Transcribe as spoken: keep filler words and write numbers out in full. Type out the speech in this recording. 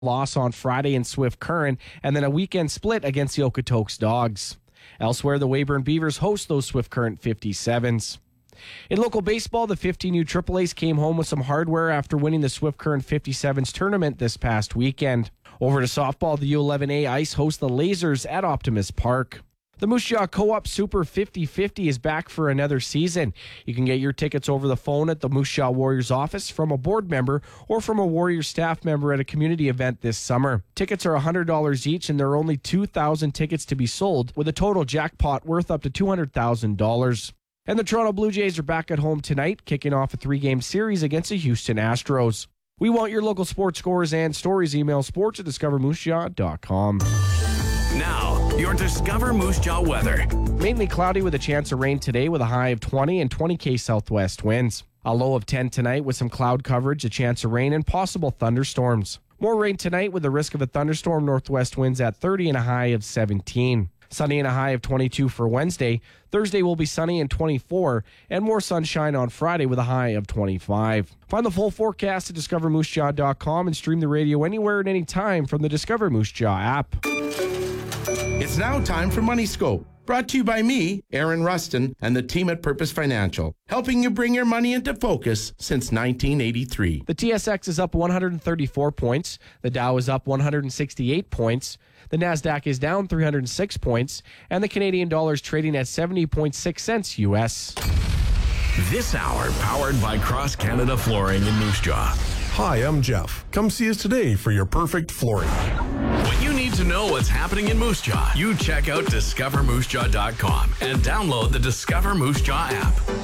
loss on Friday in Swift Current, and then a weekend split against the Okotoks Dogs. Elsewhere, the Weyburn Beavers host those Swift Current fifty-sevens. In local baseball, the fifteen U Triple A's came home with some hardware after winning the Swift Current fifty-sevens tournament this past weekend. Over to softball, the U eleven A Ice host the Lasers at Optimus Park. The Moose Jaw Co-op Super fifty fifty is back for another season. You can get your tickets over the phone at the Moose Jaw Warriors office from a board member or from a Warriors staff member at a community event this summer. Tickets are one hundred dollars each, and there are only two thousand tickets to be sold, with a total jackpot worth up to two hundred thousand dollars. And the Toronto Blue Jays are back at home tonight, kicking off a three-game series against the Houston Astros. We want your local sports scores and stories. Email sports at discover moose jaw dot com. Now, your Discover Moose Jaw weather. Mainly cloudy with a chance of rain today with a high of twenty and twenty K southwest winds. A low of ten tonight with some cloud coverage, a chance of rain, and possible thunderstorms. More rain tonight with the risk of a thunderstorm, northwest winds at thirty and a high of seventeen. Sunny and a high of twenty-two for Wednesday. Thursday will be sunny and twenty-four, and more sunshine on Friday with a high of twenty-five. Find the full forecast at discover moose jaw dot com and stream the radio anywhere at any time from the Discover Moose Jaw app. It's now time for Money Scope, brought to you by me, Aaron Rustin, and the team at Purpose Financial, helping you bring your money into focus since nineteen eighty-three. The T S X is up one hundred thirty-four points. The Dow is up one hundred sixty-eight points. The NASDAQ is down three hundred six points, and the Canadian dollar is trading at seventy point six cents U S. This hour powered by Cross Canada Flooring in Moose Jaw. Hi, I'm Jeff. Come see us today for your perfect flooring. When you need to know what's happening in Moose Jaw, you check out discover moose jaw dot com and download the Discover Moose Jaw app.